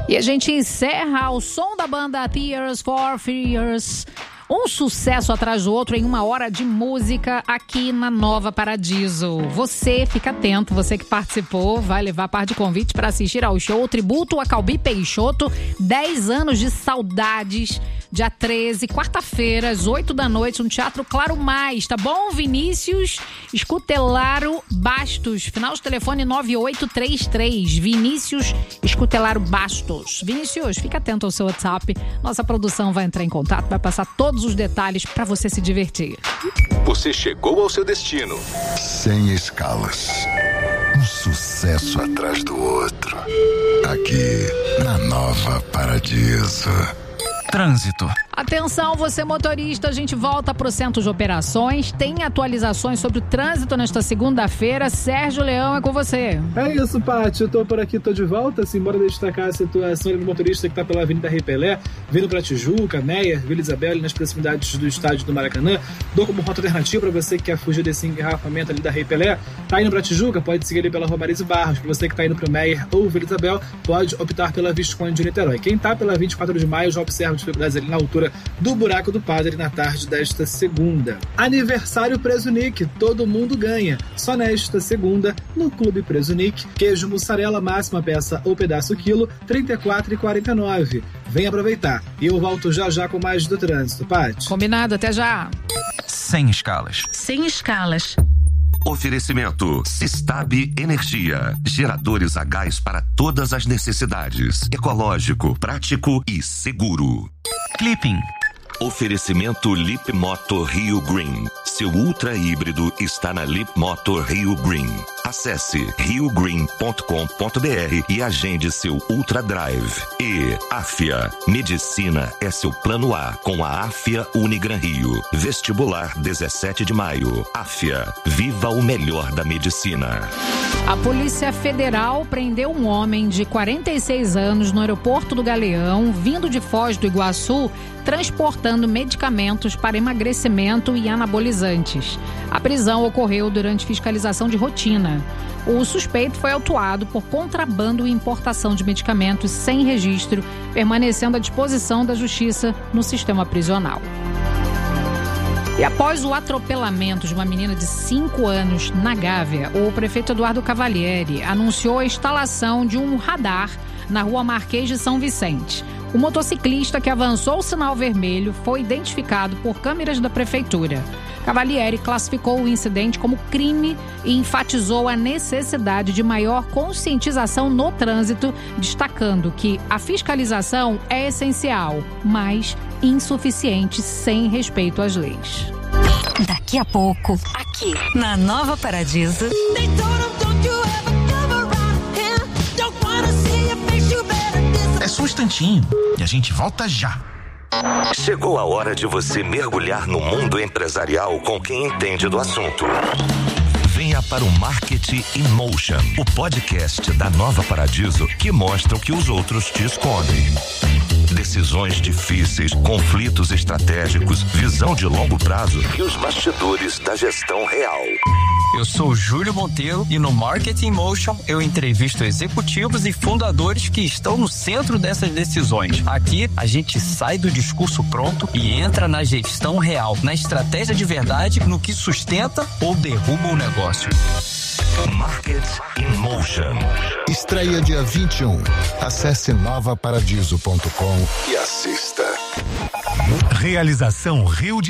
E a gente encerra ao som da banda Tears for Fears. Um sucesso atrás do outro em 1 hora de música aqui na Nova Paradiso. Você, fica atento, você que participou, vai levar par de convites para assistir ao show Tributo a Calbi Peixoto, 10 anos de saudades, dia 13, quarta-feira, às 8 da noite, no Teatro Claro Mais, tá bom? Vinícius Escutelaro Bastos, final de telefone 9833, Vinícius Escutelaro Bastos. Vinícius, fica atento ao seu WhatsApp, nossa produção vai entrar em contato, vai passar todos os detalhes para você se divertir. Você chegou ao seu destino. Sem escalas. Um sucesso atrás do outro. Aqui, na Nova Paradiso. Trânsito. Atenção, você motorista, a gente volta para o centro de operações. Tem atualizações sobre o trânsito nesta segunda-feira. Sérgio Leão, é com você. É isso, Paty. Eu tô por aqui, tô de volta. Assim, bora destacar a situação do motorista que tá pela Avenida Rei Pelé, vindo pra Tijuca, Meier, Vila Isabel, ali nas proximidades do estádio do Maracanã. Dou como rota alternativa para você que quer fugir desse engarrafamento ali da Rei Pelé. Tá indo pra Tijuca? Pode seguir ali pela Rua Marise Barros. Pra você que tá indo pro Meier ou Vila Isabel, pode optar pela Visconde de Niterói. Quem tá pela 24 de maio já observa dificuldades ali na altura do Buraco do Padre na tarde desta segunda. Aniversário Preso Nick, todo mundo ganha. Só nesta segunda, no Clube Preso Nick, queijo mussarela máxima peça ou pedaço quilo, R$ 34,49. Vem aproveitar. E eu volto já já com mais do trânsito, Paty. Combinado, até já. Sem escalas. Sem escalas. Oferecimento Sistab Energia. Geradores a gás para todas as necessidades. Ecológico, prático e seguro. Clipping. Oferecimento Lip Motor Rio Green. Seu ultra híbrido está na Lip Motor Rio Green. Acesse riogreen.com.br e agende seu Ultra Drive. E Afia. Medicina é seu plano A com a Afia Unigran Rio. Vestibular 17 de maio. Afia. Viva o melhor da medicina. A Polícia Federal prendeu um homem de 46 anos no aeroporto do Galeão, vindo de Foz do Iguaçu, transportando medicamentos para emagrecimento e anabolizantes. A prisão ocorreu durante fiscalização de rotina. O suspeito foi autuado por contrabando e importação de medicamentos sem registro, permanecendo à disposição da Justiça no sistema prisional. E após o atropelamento de uma menina de 5 anos na Gávea, o prefeito Eduardo Cavalieri anunciou a instalação de um radar na rua Marquês de São Vicente. O motociclista que avançou o sinal vermelho foi identificado por câmeras da prefeitura. Cavalieri classificou o incidente como crime e enfatizou a necessidade de maior conscientização no trânsito, destacando que a fiscalização é essencial, mas insuficiente sem respeito às leis. Daqui a pouco, aqui na Nova Paradiso. É só um instantinho e a gente volta já. Chegou a hora de você mergulhar no mundo empresarial com quem entende do assunto. Venha para o Marketing in Motion, o podcast da Nova Paradiso que mostra o que os outros te escondem. Decisões difíceis, conflitos estratégicos, visão de longo prazo e os bastidores da gestão real. Eu sou Júlio Monteiro e no Marketing Motion eu entrevisto executivos e fundadores que estão no centro dessas decisões. Aqui a gente sai do discurso pronto e entra na gestão real, na estratégia de verdade, no que sustenta ou derruba o negócio. Market in Motion. Estreia dia 21. Acesse novaparadiso.com e assista. Realização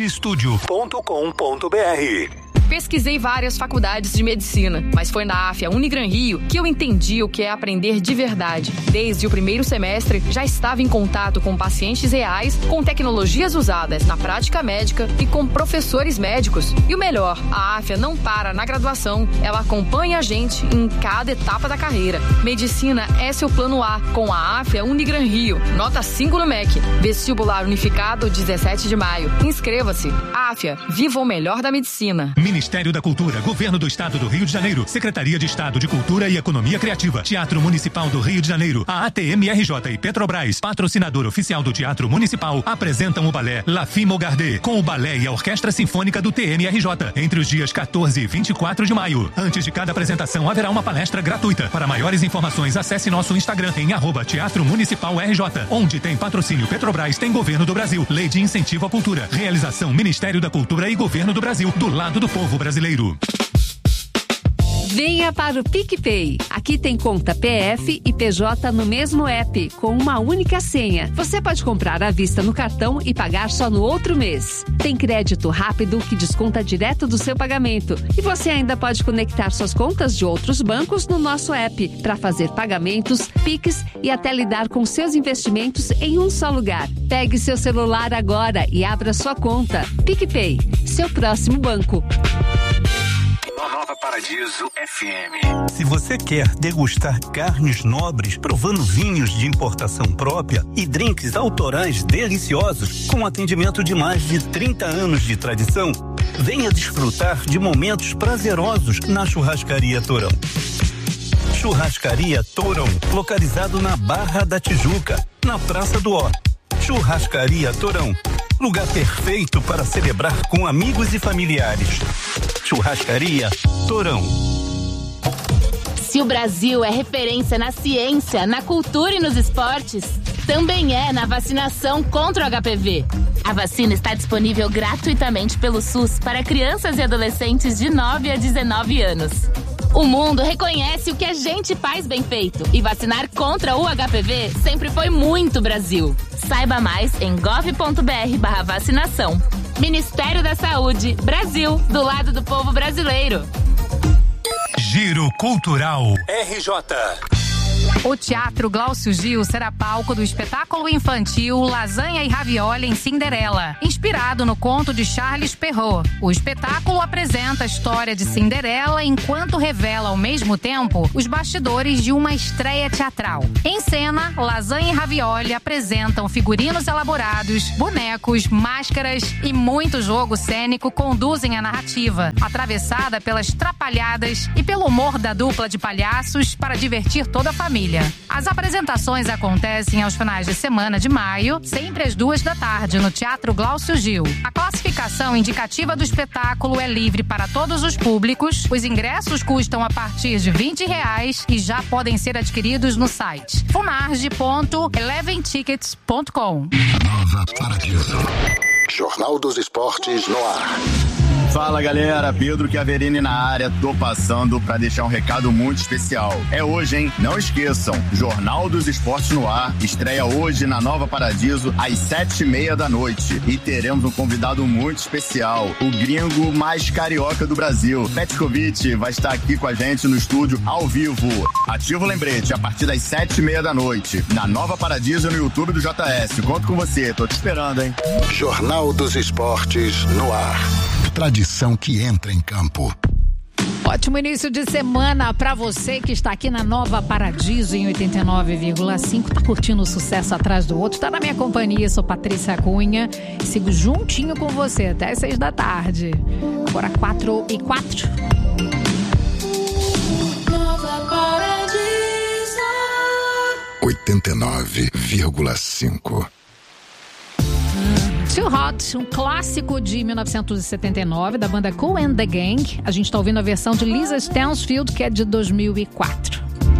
riodestudio.com.br. Pesquisei várias faculdades de medicina, mas foi na Afia Unigran Rio que eu entendi o que é aprender de verdade. Desde o primeiro semestre, já estava em contato com pacientes reais, com tecnologias usadas na prática médica e com professores médicos. E o melhor, a Afia não para na graduação, ela acompanha a gente em cada etapa da carreira. Medicina é seu plano A com a Afia Unigran Rio. Nota 5 no MEC. Vestibular unificado 17 de maio. Inscreva-se. Afia, viva o melhor da medicina. Ministério da Cultura, Governo do Estado do Rio de Janeiro, Secretaria de Estado de Cultura e Economia Criativa, Teatro Municipal do Rio de Janeiro, a ATM-RJ e Petrobras, patrocinador oficial do Teatro Municipal, apresentam o balé La Fille Mogardée, com o balé e a Orquestra Sinfônica do TMRJ, entre os dias 14 e 24 de maio. Antes de cada apresentação haverá uma palestra gratuita. Para maiores informações, acesse nosso Instagram em @Teatro Municipal RJ. Onde tem patrocínio Petrobras, tem Governo do Brasil. Lei de Incentivo à Cultura. Realização Ministério da Cultura e Governo do Brasil. Do lado do povo brasileiro. Venha para o PicPay. Aqui tem conta PF e PJ no mesmo app, com uma única senha. Você pode comprar à vista no cartão e pagar só no outro mês. Tem crédito rápido que desconta direto do seu pagamento. E você ainda pode conectar suas contas de outros bancos no nosso app para fazer pagamentos, Pix e até lidar com seus investimentos em um só lugar. Pegue seu celular agora e abra sua conta. PicPay, seu próximo banco. Nova Paradiso FM. Se você quer degustar carnes nobres, provando vinhos de importação própria e drinks autorais deliciosos, com atendimento de mais de 30 anos de tradição, venha desfrutar de momentos prazerosos na Churrascaria Torão. Churrascaria Torão, localizado na Barra da Tijuca, na Praça do Ó. Churrascaria Torão, lugar perfeito para celebrar com amigos e familiares. Churrascaria Torão. Se o Brasil é referência na ciência, na cultura e nos esportes, também é na vacinação contra o HPV. A vacina está disponível gratuitamente pelo SUS para crianças e adolescentes de 9 a 19 anos. O mundo reconhece o que a gente faz bem feito e vacinar contra o HPV sempre foi muito Brasil. Saiba mais em gov.br/vacinação. Ministério da Saúde, Brasil, do lado do povo brasileiro. Giro Cultural RJ. O Teatro Glaucio Gil será palco do espetáculo infantil Lasanha e Ravioli em Cinderela, inspirado no conto de Charles Perrault. O espetáculo apresenta a história de Cinderela enquanto revela ao mesmo tempo os bastidores de uma estreia teatral. Em cena, Lasanha e Ravioli apresentam figurinos elaborados, bonecos, máscaras e muito jogo cênico conduzem a narrativa, atravessada pelas trapalhadas e pelo humor da dupla de palhaços para divertir toda a família. As apresentações acontecem aos finais de semana de maio, sempre às 14h, no Teatro Glaucio Gil. A classificação indicativa do espetáculo é livre para todos os públicos. Os ingressos custam a partir de R$20 e já podem ser adquiridos no site funarge.eleventickets.com. Nova Paradiso. Jornal dos Esportes no ar. Fala galera, Pedro Chiaverini na área, tô passando para deixar um recado muito especial. É hoje, hein? Não esqueçam, Jornal dos Esportes no ar, estreia hoje na Nova Paradiso às 7h30 e teremos um convidado muito especial, o gringo mais carioca do Brasil, Petkovic, vai estar aqui com a gente no estúdio ao vivo. Ativa o lembrete a partir das 7h30 na Nova Paradiso no YouTube do JS. Conto com você, tô te esperando, hein? Jornal dos Esportes no ar. Tradição que entra em campo. Ótimo início de semana para você que está aqui na Nova Paradiso em 89,5. Tá curtindo o sucesso atrás do outro. Tá na minha companhia, sou Patrícia Cunha. Sigo juntinho com você até às 6h. Agora 4h04. Nova Paradiso 89,5. Too Hot, um clássico de 1979 da banda Kool and the Gang. A gente tá ouvindo a versão de Lisa Stansfield, que é de 2004.